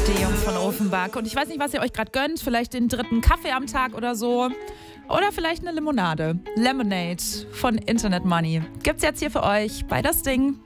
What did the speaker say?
Die Jungs von Offenbach. Und ich weiß nicht, was ihr euch gerade gönnt. Vielleicht den 3. Kaffee am Tag oder so. Oder vielleicht eine Limonade. Lemonade von Internet Money. Gibt's jetzt hier für euch bei Das Ding.